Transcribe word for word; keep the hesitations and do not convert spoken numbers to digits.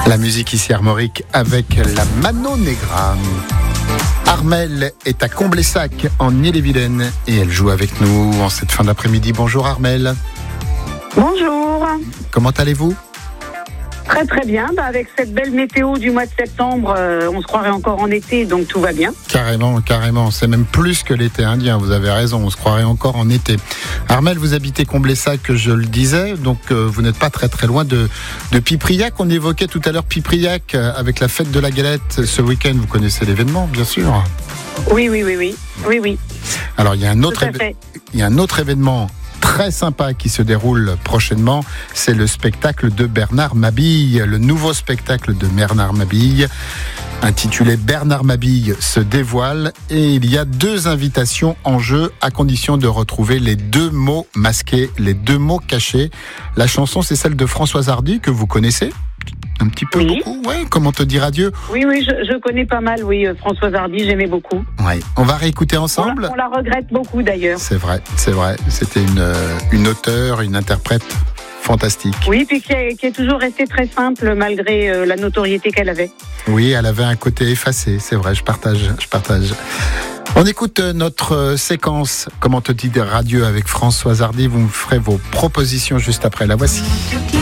La musique ici Armorique avec la Mano Negra. Armelle est à Comblessac en Ille-et-Vilaine et elle joue avec nous en cette fin d'après-midi. Bonjour Armelle. Bonjour. Comment allez-vous ? Très très bien, bah, avec cette belle météo du mois de septembre, euh, on se croirait encore en été, donc tout va bien. Carrément, carrément, c'est même plus que l'été indien, vous avez raison, on se croirait encore en été. Armelle, vous habitez Comblessac, je le disais, donc euh, vous n'êtes pas très très loin de, de Pipriac. On évoquait tout à l'heure Pipriac euh, avec la fête de la galette ce week-end, vous connaissez l'événement bien sûr. Oui, oui, oui, oui, oui, oui. Alors il y a un autre, Tout à fait. il y a un autre événement très sympa qui se déroule prochainement, c'est le spectacle de Bernard Mabille, le nouveau spectacle de Bernard Mabille, intitulé Bernard Mabille se dévoile, et il y a deux invitations en jeu à condition de retrouver les deux mots masqués, les deux mots cachés. La chanson, c'est celle de Françoise Hardy que vous connaissez un petit peu, Oui. beaucoup, ouais. Comment te dire adieu? Oui, oui, je, je connais pas mal, oui, euh, Françoise Hardy, j'aimais beaucoup. Ouais. On va réécouter On ensemble. la, on la regrette beaucoup d'ailleurs. C'est vrai, c'est vrai. C'était une, euh, une auteure, une interprète fantastique. Oui, puis qui est, qui est toujours restée très simple malgré euh, la notoriété qu'elle avait. Oui, elle avait un côté effacé, c'est vrai, je partage, je partage. On écoute notre séquence, comment te dire, radio avec Françoise Hardy. Vous me ferez vos propositions juste après. La voici.